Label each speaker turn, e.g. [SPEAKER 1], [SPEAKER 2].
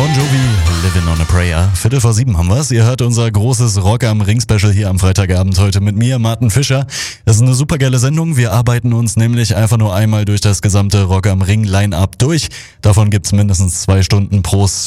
[SPEAKER 1] Bon Jovi, Living on a Prayer. 6:45 haben wir's. Ihr hört unser großes Rock am Ring Special hier am Freitagabend heute mit mir, Martin Fischer. Das ist eine supergeile Sendung. Wir arbeiten uns nämlich einfach nur einmal durch das gesamte Rock am Ring Line-Up durch. Davon gibt's mindestens 2 Stunden pro